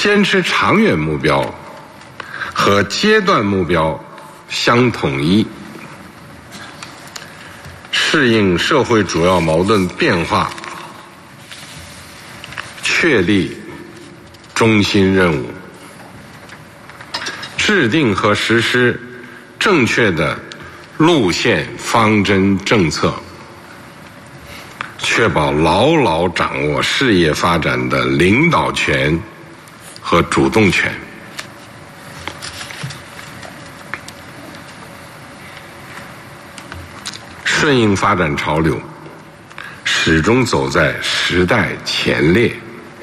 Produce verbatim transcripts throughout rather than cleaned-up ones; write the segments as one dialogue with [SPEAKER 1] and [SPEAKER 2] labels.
[SPEAKER 1] 坚持长远目标和阶段目标相统一，适应社会主要矛盾变化，确立中心任务，制定和实施正确的路线方针政策，确保牢牢掌握事业发展的领导权和主动权。顺应发展潮流，始终走在时代前列。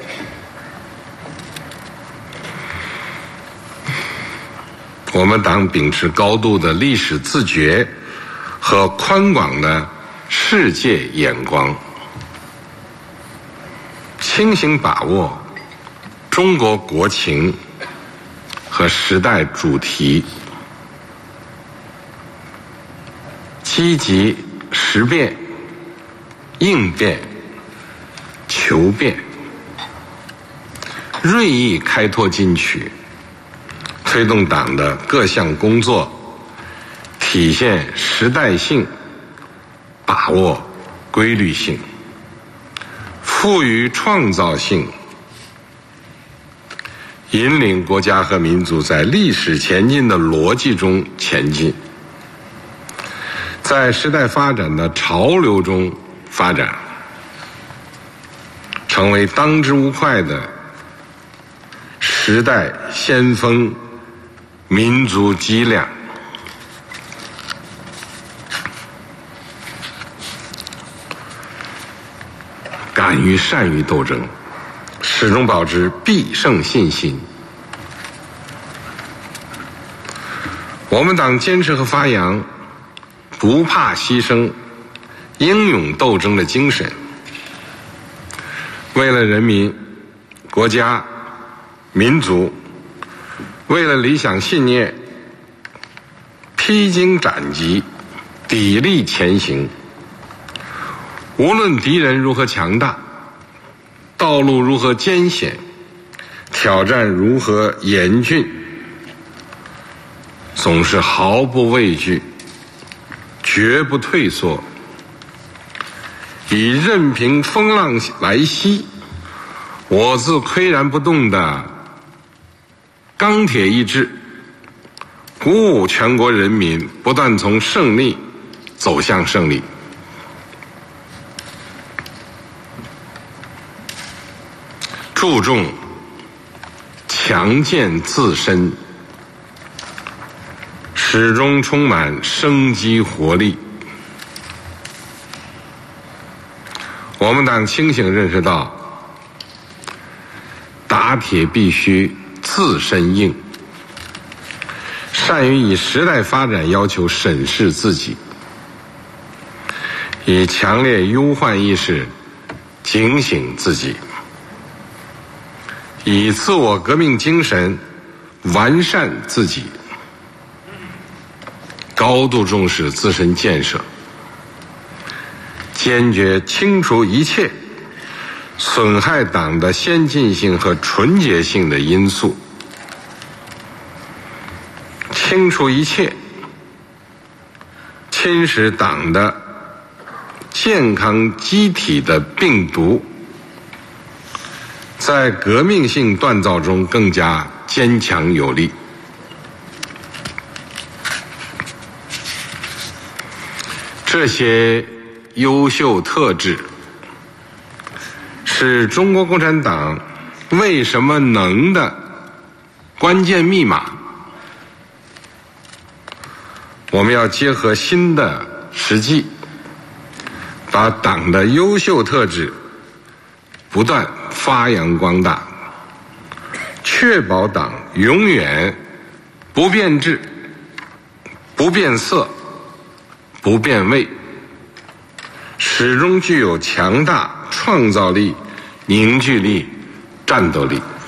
[SPEAKER 1] 我们党秉持高度的历史自觉和宽广的世界眼光，清醒把握中国国情和时代主题，积极识变、应变、求变，锐意开拓进取，推动党的各项工作体现时代性，把握规律性，富于创造性，引领国家和民族在历史前进的逻辑中前进，在时代发展的潮流中发展，成为当之无愧的时代先锋、民族脊梁。敢于善于斗争，始终保持必胜信心。我们党坚持和发扬不怕牺牲、英勇斗争的精神，为了人民、国家、民族，为了理想信念，披荆斩棘，砥砺前行。无论敌人如何强大，道路如何艰险，挑战如何严峻，总是毫不畏惧，绝不退缩，以任凭风浪来袭，我自岿然不动的钢铁意志，鼓舞全国人民不断从胜利走向胜利。注重强健自身，始终充满生机活力。我们党清醒认识到，打铁必须自身硬，善于以时代发展要求审视自己，以强烈忧患意识警醒自己，以自我革命精神完善自己，高度重视自身建设，坚决清除一切损害党的先进性和纯洁性的因素，清除一切侵蚀党的健康机体的病毒，在革命性锻造中更加坚强有力。这些优秀特质是中国共产党为什么能的关键密码。我们要结合新的实际，把党的优秀特质不断发扬光大，确保党永远不变质、不变色、不变味，始终具有强大创造力、凝聚力、战斗力。